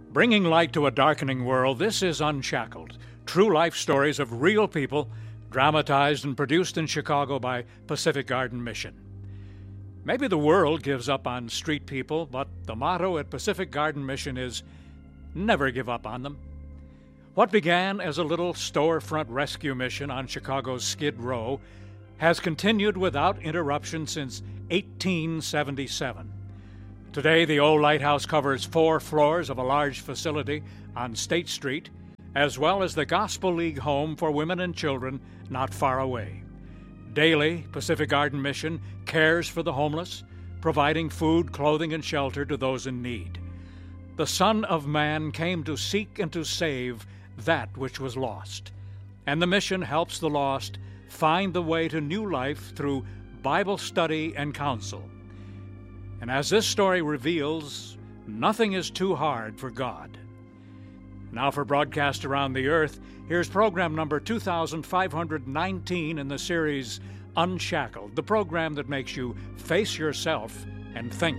Bringing light to a darkening world, this is Unshackled. True life stories of real people, dramatized and produced in Chicago by Pacific Garden Mission. Maybe the world gives up on street people, but the motto at Pacific Garden Mission is never give up on them. What began as a little storefront rescue mission on Chicago's Skid Row has continued without interruption since 1877. Today, the old lighthouse covers 4 floors of a large facility on State Street, as well as the Gospel League home for women and children not far away. Daily, Pacific Garden Mission cares for the homeless, providing food, clothing, and shelter to those in need. The Son of Man came to seek and to save that which was lost, and the mission helps the lost find the way to new life through Bible study and counsel. And as this story reveals, nothing is too hard for God. Now for broadcast around the earth, here's program number 2519 in the series Unshackled, the program that makes you face yourself and think.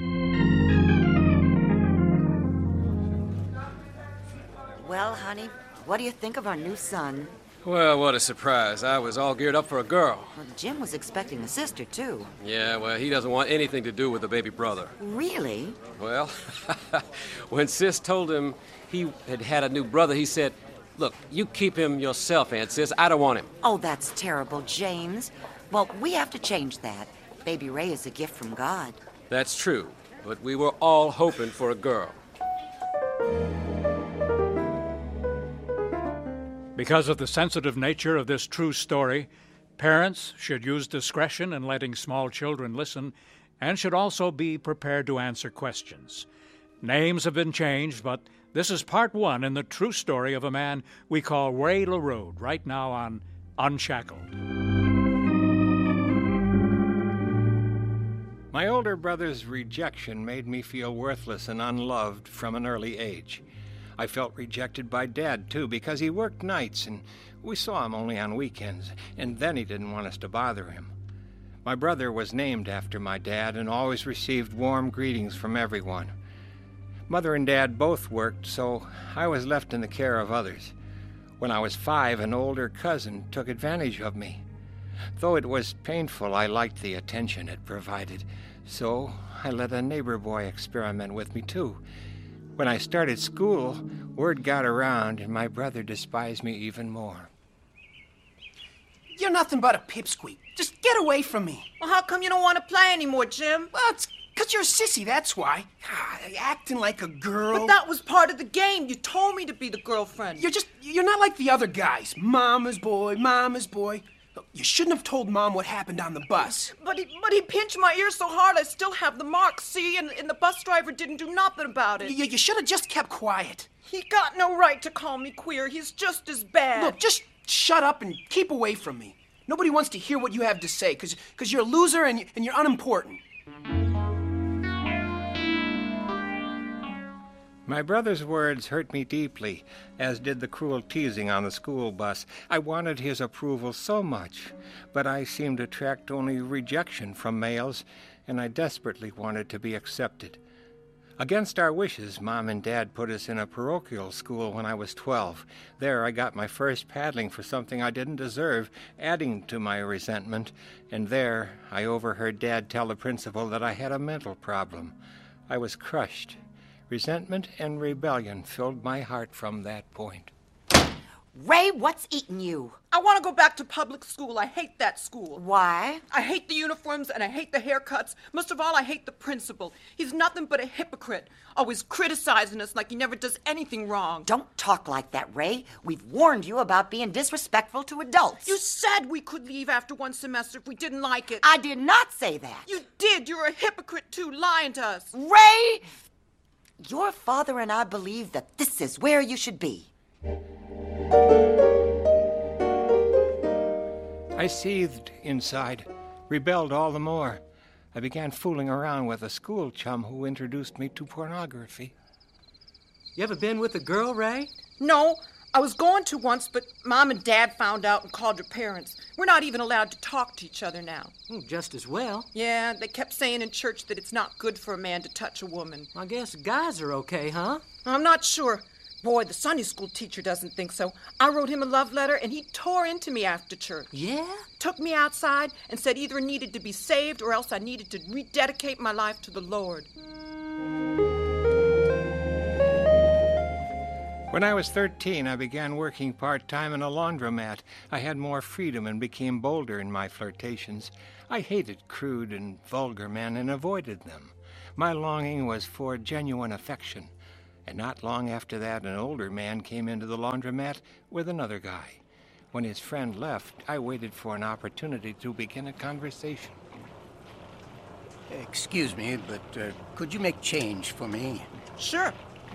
Well, honey, what do you think of our new son? Well, what a surprise. I was all geared up for a girl. Well, Jim was expecting a sister, too. Yeah, well, he doesn't want anything to do with the baby brother. Really? Well, when Sis told him he had a new brother, he said, "Look, you keep him yourself, Aunt Sis. I don't want him." Oh, that's terrible, James. Well, we have to change that. Baby Ray is a gift from God. That's true, but we were all hoping for a girl. Because of the sensitive nature of this true story, parents should use discretion in letting small children listen and should also be prepared to answer questions. Names have been changed, but this is part 1 in the true story of a man we call Ray LaRue, right now on Unshackled. My older brother's rejection made me feel worthless and unloved from an early age. I felt rejected by Dad, too, because he worked nights and we saw him only on weekends, and then he didn't want us to bother him. My brother was named after my dad and always received warm greetings from everyone. Mother and Dad both worked, so I was left in the care of others. When I was 5, an older cousin took advantage of me. Though it was painful, I liked the attention it provided, so I let a neighbor boy experiment with me, too. When I started school, word got around, and my brother despised me even more. You're nothing but a pipsqueak. Just get away from me. Well, how come you don't want to play anymore, Jim? Well, it's because you're a sissy, that's why. Acting like a girl. But that was part of the game. You told me to be the girlfriend. You're not like the other guys. Mama's boy, mama's boy. You shouldn't have told Mom what happened on the bus. But he pinched my ear so hard I still have the marks, see? And the bus driver didn't do nothing about it. You should have just kept quiet. He got no right to call me queer. He's just as bad. Look, just shut up and keep away from me. Nobody wants to hear what you have to say, because you're a loser and you're unimportant. My brother's words hurt me deeply, as did the cruel teasing on the school bus. I wanted his approval so much, but I seemed to attract only rejection from males, and I desperately wanted to be accepted. Against our wishes, Mom and Dad put us in a parochial school when I was 12. There I got my first paddling for something I didn't deserve, adding to my resentment, and there I overheard Dad tell the principal that I had a mental problem. I was crushed. Resentment and rebellion filled my heart from that point. Ray, what's eating you? I want to go back to public school. I hate that school. Why? I hate the uniforms and I hate the haircuts. Most of all, I hate the principal. He's nothing but a hypocrite, always criticizing us like he never does anything wrong. Don't talk like that, Ray. We've warned you about being disrespectful to adults. You said we could leave after 1 semester if we didn't like it. I did not say that. You did. You're a hypocrite, too, lying to us. Ray! Your father and I believe that this is where you should be. I seethed inside, rebelled all the more. I began fooling around with a school chum who introduced me to pornography. You ever been with a girl, Ray? No, I was going to once, but Mom and Dad found out and called your parents. We're not even allowed to talk to each other now. Just as well. Yeah, they kept saying in church that it's not good for a man to touch a woman. I guess guys are okay, huh? I'm not sure. Boy, the Sunday school teacher doesn't think so. I wrote him a love letter, and he tore into me after church. Yeah? Took me outside and said either I needed to be saved or else I needed to rededicate my life to the Lord. When I was 13, I began working part-time in a laundromat. I had more freedom and became bolder in my flirtations. I hated crude and vulgar men and avoided them. My longing was for genuine affection. And not long after that, an older man came into the laundromat with another guy. When his friend left, I waited for an opportunity to begin a conversation. Excuse me, but could you make change for me? Sure.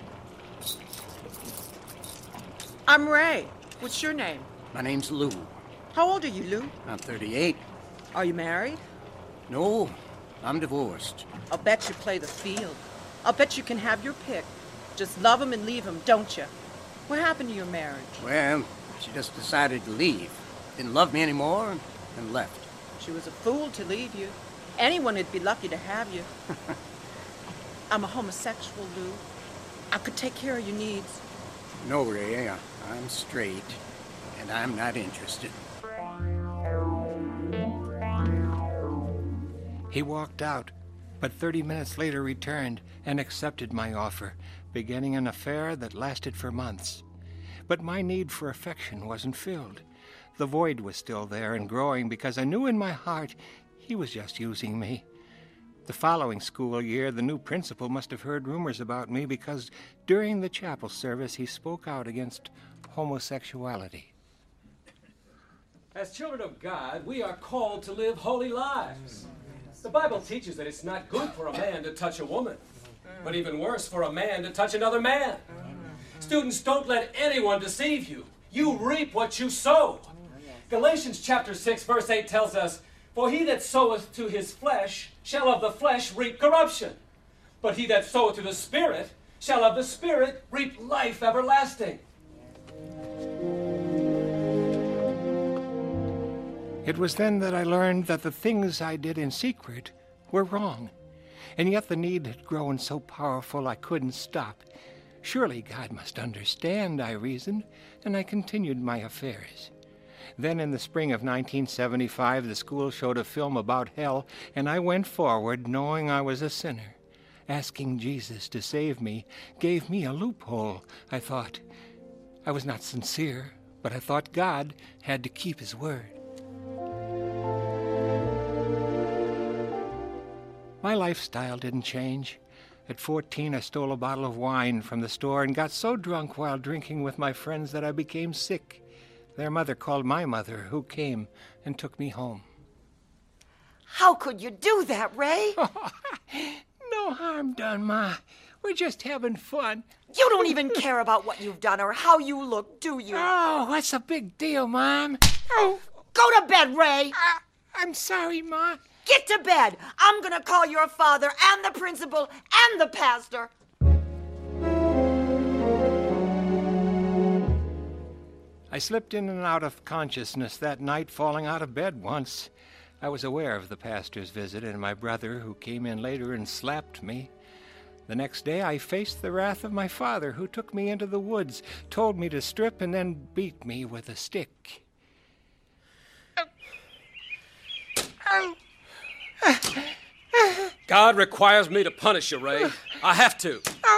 I'm Ray. What's your name? My name's Lou. How old are you, Lou? I'm 38. Are you married? No, I'm divorced. I'll bet you play the field. I'll bet you can have your pick. Just love him and leave him, don't you? What happened to your marriage? Well, she just decided to leave. Didn't love me anymore and left. She was a fool to leave you. Anyone would be lucky to have you. I'm a homosexual, Lou. I could take care of your needs. No, Ray, I'm straight, and I'm not interested. He walked out, but 30 minutes later returned and accepted my offer, beginning an affair that lasted for months. But my need for affection wasn't filled. The void was still there and growing because I knew in my heart he was just using me. The following school year, the new principal must have heard rumors about me because during the chapel service he spoke out against homosexuality. As children of God, we are called to live holy lives. The Bible teaches that it's not good for a man to touch a woman, but even worse for a man to touch another man. Students, don't let anyone deceive you. You reap what you sow. Galatians chapter 6, verse 8 tells us, "For he that soweth to his flesh shall of the flesh reap corruption. But he that soweth to the Spirit shall of the Spirit reap life everlasting." It was then that I learned that the things I did in secret were wrong, and yet the need had grown so powerful I couldn't stop. Surely God must understand, I reasoned, and I continued my affairs. Then in the spring of 1975, the school showed a film about hell, and I went forward knowing I was a sinner. Asking Jesus to save me gave me a loophole, I thought. I was not sincere, but I thought God had to keep his word. My lifestyle didn't change. At 14, I stole a bottle of wine from the store and got so drunk while drinking with my friends that I became sick. Their mother called my mother, who came and took me home. How could you do that, Ray? No harm done, Ma. We're just having fun. You don't even care about what you've done or how you look, do you? Oh, what's the big deal, Mom? Oh, Go to bed, Ray. I'm sorry, Ma. Get to bed. I'm going to call your father and the principal and the pastor. I slipped in and out of consciousness that night, falling out of bed once. I was aware of the pastor's visit and my brother, who came in later and slapped me. The next day, I faced the wrath of my father, who took me into the woods, told me to strip, and then beat me with a stick. God requires me to punish you, Ray. I have to.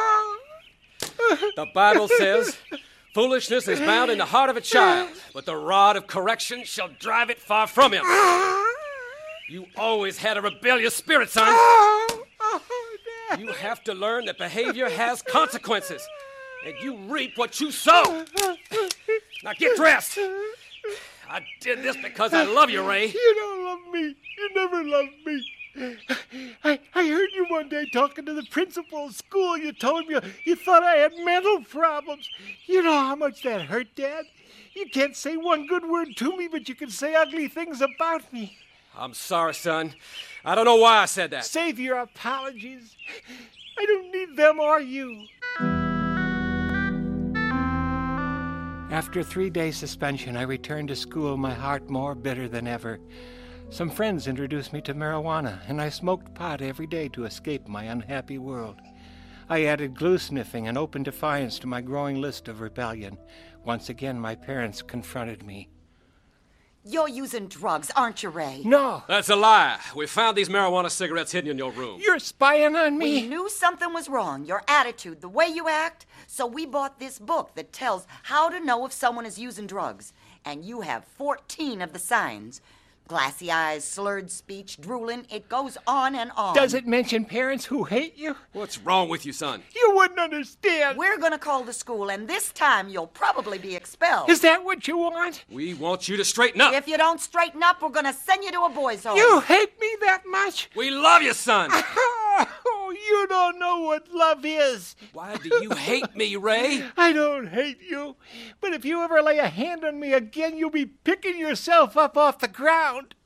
The Bible says, "Foolishness is bound in the heart of a child, but the rod of correction shall drive it far from him." You always had a rebellious spirit, son. You have to learn that behavior has consequences, and you reap what you sow. Now get dressed. I did this because I love you, Ray. You don't love me. You never loved me. I heard you one day talking to the principal of school. You told him you thought I had mental problems. You know how much that hurt, Dad? You can't say one good word to me, but you can say ugly things about me. I'm sorry, son. I don't know why I said that. Save your apologies. I don't need them or you. After 3-day suspension, I returned to school, my heart more bitter than ever. Some friends introduced me to marijuana, and I smoked pot every day to escape my unhappy world. I added glue sniffing and open defiance to my growing list of rebellion. Once again, my parents confronted me. You're using drugs, aren't you, Ray? No! That's a lie. We found these marijuana cigarettes hidden in your room. You're spying on me! We knew something was wrong, your attitude, the way you act, so we bought this book that tells how to know if someone is using drugs. And you have 14 of the signs. Glassy eyes, slurred speech, drooling, it goes on and on. Does it mention parents who hate you? What's wrong with you, son? You wouldn't understand. We're gonna call the school, and this time you'll probably be expelled. Is that what you want? We want you to straighten up. If you don't straighten up, we're gonna send you to a boys' home. You hate me that much? We love you, son. Oh, you don't know what love is. Why do you hate me, Ray? I don't hate you. But if you ever lay a hand on me again, you'll be picking yourself up off the ground.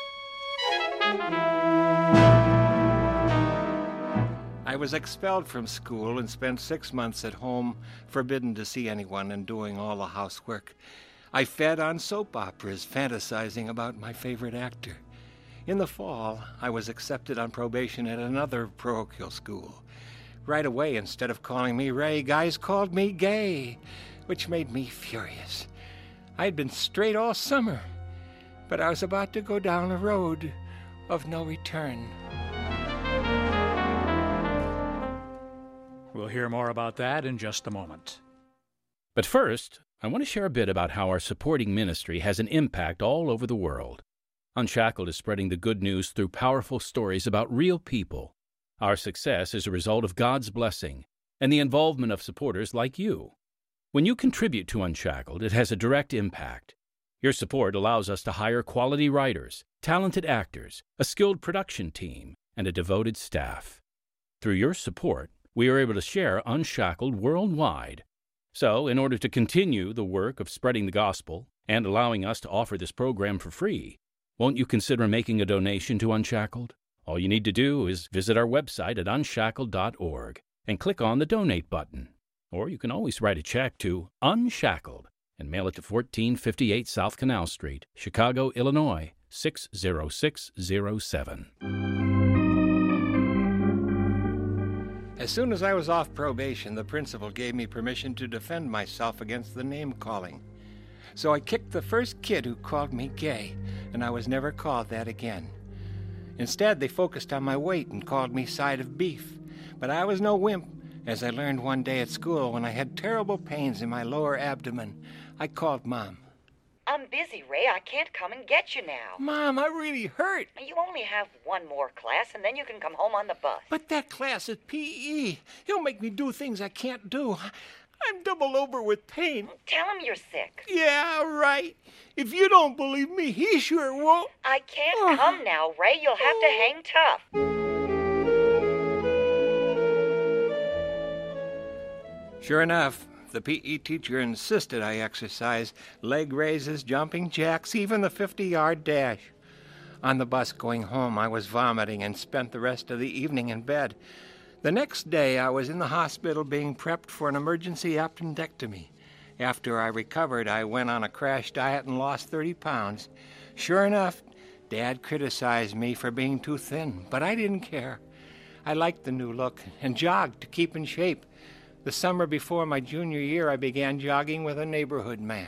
I was expelled from school and spent 6 months at home, forbidden to see anyone and doing all the housework. I fed on soap operas, fantasizing about my favorite actor. In the fall, I was accepted on probation at another parochial school. Right away, instead of calling me Ray, guys called me Gay, which made me furious. I'd been straight all summer, but I was about to go down a road of no return. We'll hear more about that in just a moment. But first, I want to share a bit about how our supporting ministry has an impact all over the world. Unshackled is spreading the good news through powerful stories about real people. Our success is a result of God's blessing and the involvement of supporters like you. When you contribute to Unshackled, it has a direct impact. Your support allows us to hire quality writers, talented actors, a skilled production team, and a devoted staff. Through your support, we are able to share Unshackled worldwide. So, in order to continue the work of spreading the gospel and allowing us to offer this program for free, won't you consider making a donation to Unshackled? All you need to do is visit our website at unshackled.org and click on the Donate button. Or you can always write a check to Unshackled and mail it to 1458 South Canal Street, Chicago, Illinois, 60607. As soon as I was off probation, the principal gave me permission to defend myself against the name-calling. So I kicked the first kid who called me gay, and I was never called that again. Instead, they focused on my weight and called me side of beef. But I was no wimp, as I learned one day at school when I had terrible pains in my lower abdomen. I called Mom. I'm busy, Ray. I can't come and get you now. Mom, I really hurt. You only have one more class, and then you can come home on the bus. But that class is PE. He'll make me do things I can't do. I'm double over with pain. Tell him you're sick. Yeah, right. If you don't believe me, he sure won't. I can't come now, Ray. You'll have to hang tough. Sure enough, the PE teacher insisted I exercise leg raises, jumping jacks, even the 50-yard dash. On the bus going home, I was vomiting and spent the rest of the evening in bed. The next day, I was in the hospital being prepped for an emergency appendectomy. After I recovered, I went on a crash diet and lost 30 pounds. Sure enough, Dad criticized me for being too thin, but I didn't care. I liked the new look and jogged to keep in shape. The summer before my junior year, I began jogging with a neighborhood man.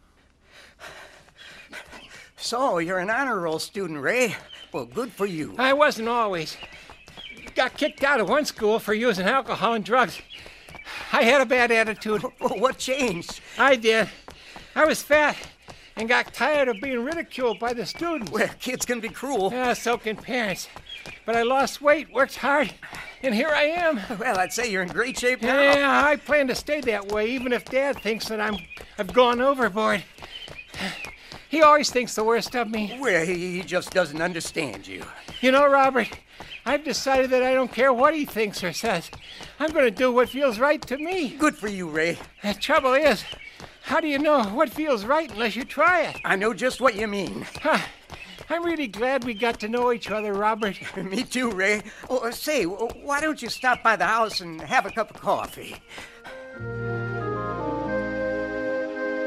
So, you're an honor roll student, Ray. Well, good for you. I wasn't always. Got kicked out of one school for using alcohol and drugs. I had a bad attitude. What changed? I did. I was fat and got tired of being ridiculed by the students. Well, kids can be cruel. Yeah, so can parents. But I lost weight, worked hard, and here I am. Well, I'd say you're in great shape now. Yeah, I plan to stay that way, even if Dad thinks that I've gone overboard. He always thinks the worst of me. Well, he just doesn't understand you. You know, Robert, I've decided that I don't care what he thinks or says. I'm going to do what feels right to me. Good for you, Ray. The trouble is, how do you know what feels right unless you try it? I know just what you mean. I'm really glad we got to know each other, Robert. Me too, Ray. Oh, say, why don't you stop by the house and have a cup of coffee?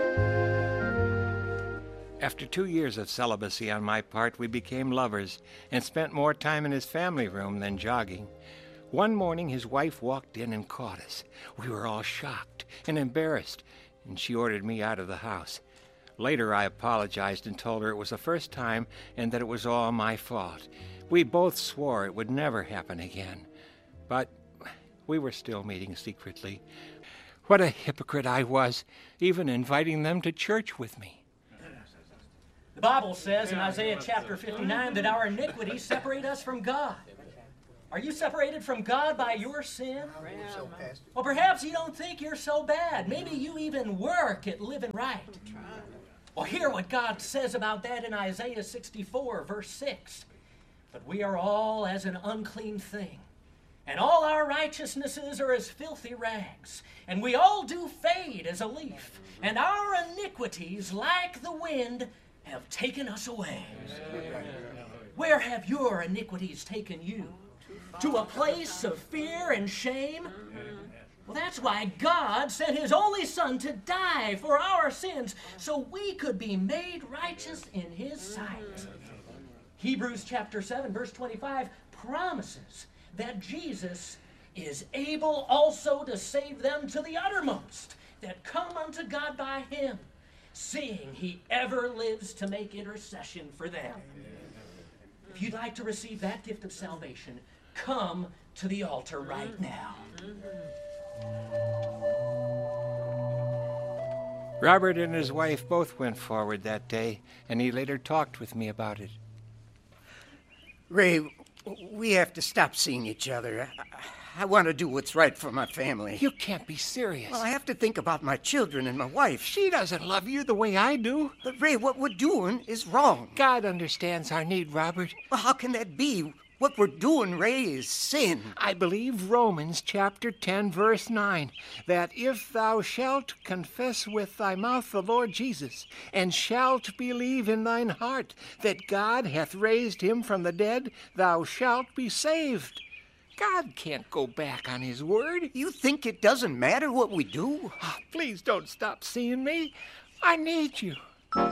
After 2 years of celibacy on my part, we became lovers and spent more time in his family room than jogging. One morning, his wife walked in and caught us. We were all shocked and embarrassed, and she ordered me out of the house. Later, I apologized and told her it was the first time and that it was all my fault. We both swore it would never happen again. But we were still meeting secretly. What a hypocrite I was, even inviting them to church with me. The Bible says in Isaiah chapter 59 that our iniquities separate us from God. Are you separated from God by your sin? Well, perhaps you don't think you're so bad. Maybe you even work at living right. Well, hear what God says about that in Isaiah 64, verse 6. But we are all as an unclean thing, and all our righteousnesses are as filthy rags, and we all do fade as a leaf, and our iniquities, like the wind, have taken us away. Where have your iniquities taken you? To a place of fear and shame? Well, that's why God sent His only Son to die for our sins, so we could be made righteous in His sight. Hebrews chapter 7, verse 25 promises that Jesus is able also to save them to the uttermost that come unto God by Him, seeing He ever lives to make intercession for them. If you'd like to receive that gift of salvation, come to the altar right now. Robert and his wife both went forward that day, and he later talked with me about it. Ray, we have to stop seeing each other. I want to do what's right for my family. You can't be serious. Well, I have to think about my children and my wife. She doesn't love you the way I do. But, Ray, what we're doing is wrong. God understands our need, Robert. Well, how can that be? What we're doing, Ray, is sin. I believe Romans chapter 10, verse 9, that if thou shalt confess with thy mouth the Lord Jesus, and shalt believe in thine heart that God hath raised him from the dead, thou shalt be saved. God can't go back on his word. You think it doesn't matter what we do? Oh, please don't stop seeing me. I need you.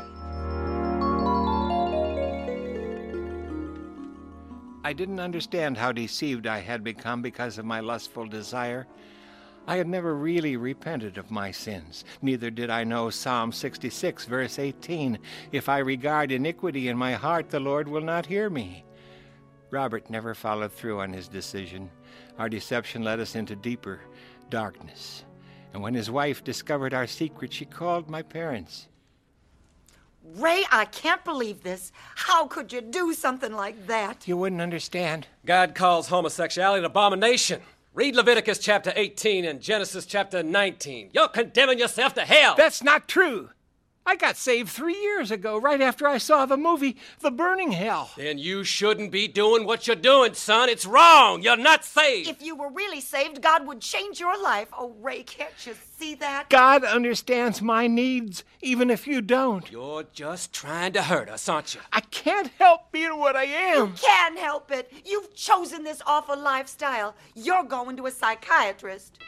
I didn't understand how deceived I had become because of my lustful desire. I had never really repented of my sins. Neither did I know Psalm 66, verse 18. If I regard iniquity in my heart, the Lord will not hear me. Robert never followed through on his decision. Our deception led us into deeper darkness. And when his wife discovered our secret, she called my parents. Ray, I can't believe this. How could you do something like that? You wouldn't understand. God calls homosexuality an abomination. Read Leviticus chapter 18 and Genesis chapter 19. You're condemning yourself to hell. That's not true. I got saved 3 years ago, right after I saw the movie The Burning Hell. Then you shouldn't be doing what you're doing, son. It's wrong. You're not saved. If you were really saved, God would change your life. Oh, Ray, can't you see that? God understands my needs, even if you don't. You're just trying to hurt us, aren't you? I can't help being what I am. You can't help it. You've chosen this awful lifestyle. You're going to a psychiatrist.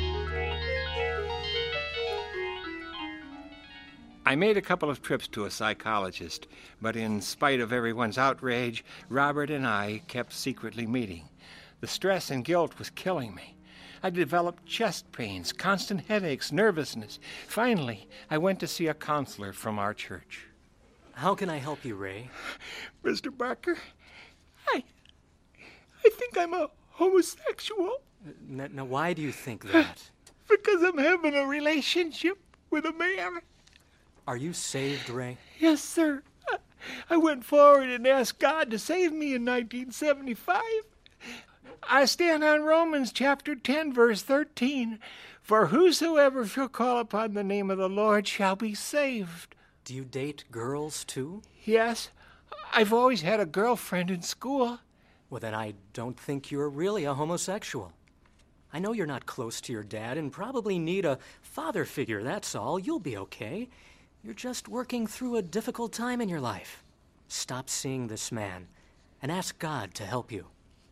I made a couple of trips to a psychologist, but in spite of everyone's outrage, Robert and I kept secretly meeting. The stress and guilt was killing me. I developed chest pains, constant headaches, nervousness. Finally, I went to see a counselor from our church. How can I help you, Ray? Mr. Barker, I think I'm a homosexual. Now, why do you think that? Because I'm having a relationship with a man. Are you saved, Ray? Yes, sir. I went forward and asked God to save me in 1975. I stand on Romans chapter 10, verse 13. For whosoever shall call upon the name of the Lord shall be saved. Do you date girls, too? Yes. I've always had a girlfriend in school. Well, then I don't think you're really a homosexual. I know you're not close to your dad and probably need a father figure, that's all. You'll be okay. You're just working through a difficult time in your life. Stop seeing this man and ask God to help you.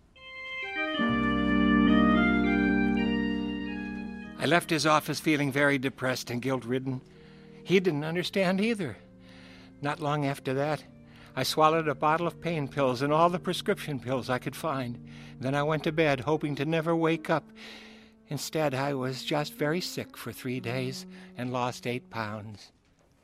I left his office feeling very depressed and guilt-ridden. He didn't understand either. Not long after that, I swallowed a bottle of pain pills and all the prescription pills I could find. Then I went to bed, hoping to never wake up. Instead, I was just very sick for 3 days and lost 8 pounds.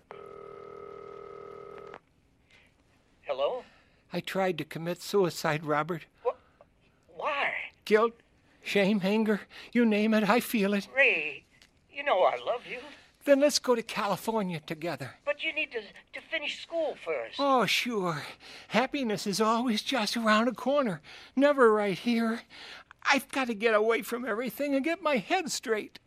Hello? I tried to commit suicide, Robert. Why? Guilt, shame, anger, you name it, I feel it. Ray, you know I love you. Then let's go to California together. But you need to finish school first. Oh, sure. Happiness is always just around the corner, never right here. I've got to get away from everything and get my head straight.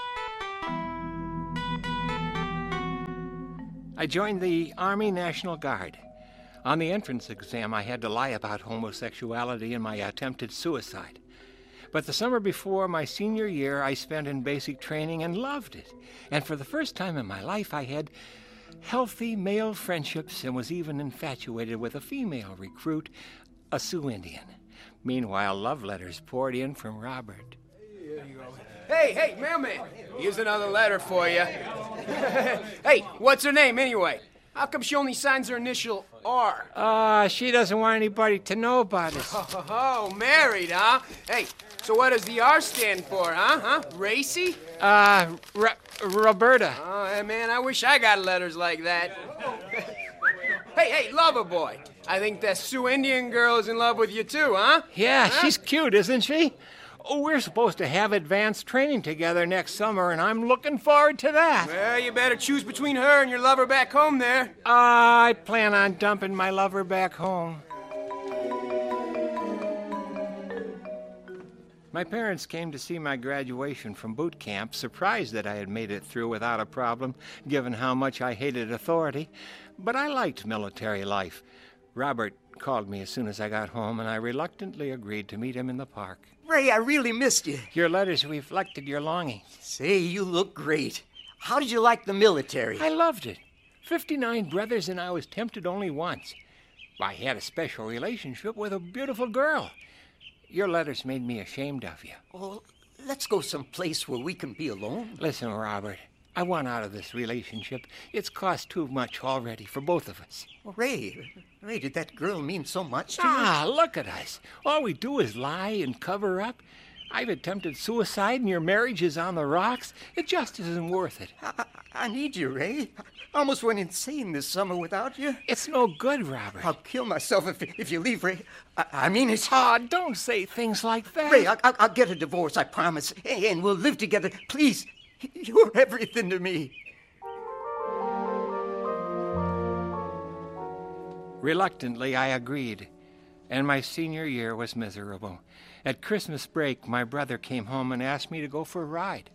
I joined the Army National Guard. On the entrance exam, I had to lie about homosexuality and my attempted suicide. But the summer before my senior year, I spent in basic training and loved it. And for the first time in my life, I had healthy male friendships and was even infatuated with a female recruit, a Sioux Indian. Meanwhile, love letters poured in from Robert. Hey, mailman. Here's another letter for you. Hey, what's her name anyway? How come she only signs her initial R? She doesn't want anybody to know about us. Oh, married, huh? Hey, so what does the R stand for, huh? Racy? Roberta. Oh, man, I wish I got letters like that. Hey, lover boy. I think that Sioux Indian girl is in love with you too, huh? Yeah, she's cute, isn't she? Oh, we're supposed to have advanced training together next summer, and I'm looking forward to that. Well, you better choose between her and your lover back home there. I plan on dumping my lover back home. My parents came to see my graduation from boot camp, surprised that I had made it through without a problem, given how much I hated authority. But I liked military life. Robert called me as soon as I got home, and I reluctantly agreed to meet him in the park. Ray, I really missed you. Your letters reflected your longings. Say, you look great. How did you like the military? I loved it. 59 brothers, and I was tempted only once. I had a special relationship with a beautiful girl. Your letters made me ashamed of you. Well, let's go someplace where we can be alone. Listen, Robert, I want out of this relationship. It's cost too much already for both of us. Well, Ray, did that girl mean so much to you? Look at us. All we do is lie and cover up. I've attempted suicide and your marriage is on the rocks. It just isn't worth it. I need you, Ray. I almost went insane this summer without you. It's no good, Robert. I'll kill myself if you leave, Ray. I mean it. Don't say things like that. Ray, I'll get a divorce, I promise. And we'll live together. Please, you're everything to me. Reluctantly, I agreed, and my senior year was miserable. At Christmas break, my brother came home and asked me to go for a ride.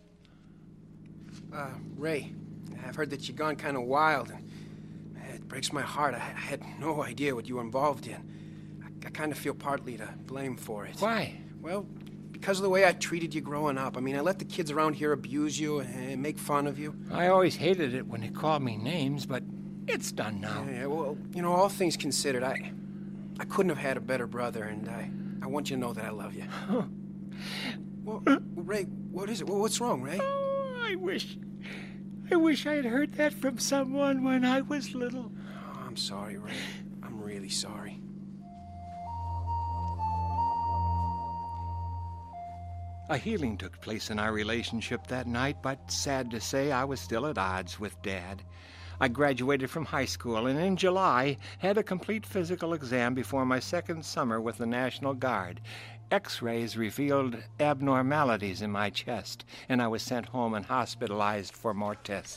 Ray, I've heard that you've gone kind of wild, and it breaks my heart. I had no idea what you were involved in. I kind of feel partly to blame for it. Why? Well, because of the way I treated you growing up. I mean, I let the kids around here abuse you and make fun of you. I always hated it when they called me names, but it's done now. Yeah, well, all things considered, I couldn't have had a better brother, and I want you to know that I love you. Well, Ray, what is it? Well, what's wrong, Ray? Oh, I wish I had heard that from someone when I was little. Oh, I'm sorry, Ray. I'm really sorry. A healing took place in our relationship that night, but sad to say, I was still at odds with Dad. I graduated from high school and in July had a complete physical exam before my second summer with the National Guard. X-rays revealed abnormalities in my chest, and I was sent home and hospitalized for more tests.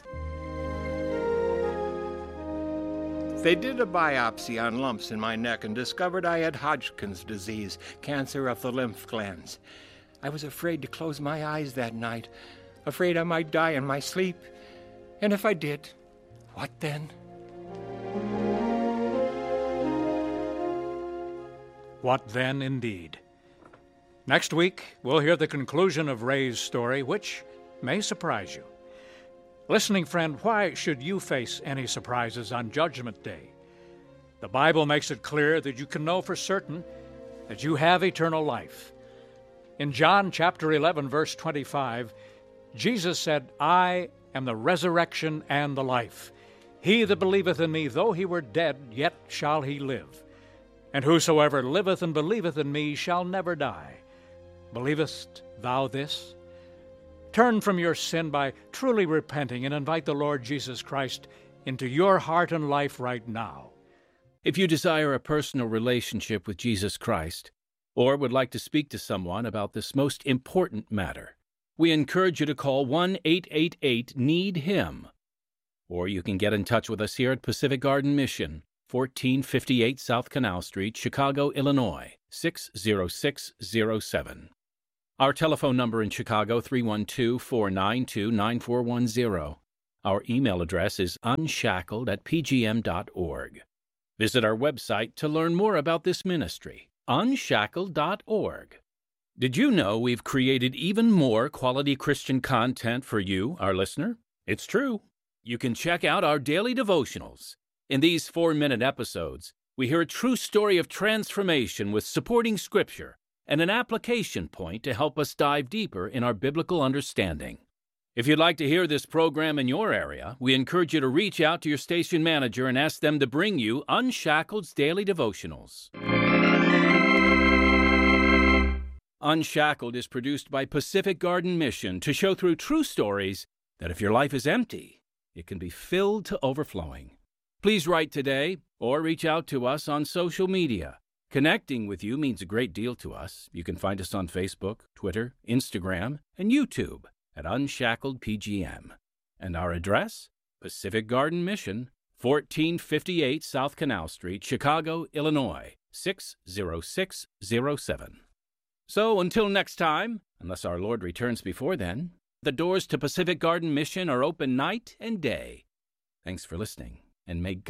They did a biopsy on lumps in my neck and discovered I had Hodgkin's disease, cancer of the lymph glands. I was afraid to close my eyes that night, afraid I might die in my sleep. And if I did, what then? What then, indeed. Next week, we'll hear the conclusion of Ray's story, which may surprise you. Listening friend, why should you face any surprises on Judgment Day? The Bible makes it clear that you can know for certain that you have eternal life. In John chapter 11, verse 25, Jesus said, "I am the resurrection and the life. He that believeth in me, though he were dead, yet shall he live. And whosoever liveth and believeth in me shall never die. Believest thou this? Turn from your sin by truly repenting and invite the Lord Jesus Christ into your heart and life right now. If you desire a personal relationship with Jesus Christ, or would like to speak to someone about this most important matter, we encourage you to call 1-888-NEED-HIM. Or you can get in touch with us here at Pacific Garden Mission, 1458 South Canal Street, Chicago, Illinois, 60607. Our telephone number in Chicago, 312-492-9410. Our email address is unshackled@pgm.org. Visit our website to learn more about this ministry, unshackled.org. Did you know we've created even more quality Christian content for you, our listener? It's true. You can check out our daily devotionals. In these 4-minute episodes, we hear a true story of transformation with supporting scripture and an application point to help us dive deeper in our biblical understanding. If you'd like to hear this program in your area, we encourage you to reach out to your station manager and ask them to bring you Unshackled's Daily Devotionals. Unshackled is produced by Pacific Garden Mission to show through true stories that if your life is empty, it can be filled to overflowing. Please write today or reach out to us on social media. Connecting with you means a great deal to us. You can find us on Facebook, Twitter, Instagram, and YouTube at Unshackled PGM. And our address? Pacific Garden Mission, 1458 South Canal Street, Chicago, Illinois, 60607. So until next time, unless our Lord returns before then, the doors to Pacific Garden Mission are open night and day. Thanks for listening, and may